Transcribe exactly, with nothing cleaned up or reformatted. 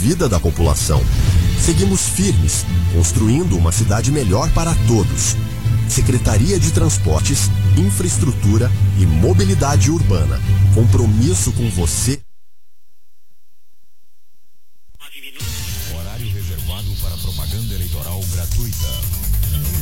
vida da população. Seguimos firmes, construindo uma cidade melhor para todos. Secretaria de Transportes, Infraestrutura e Mobilidade Urbana. Compromisso com você. Horário reservado para propaganda eleitoral gratuita.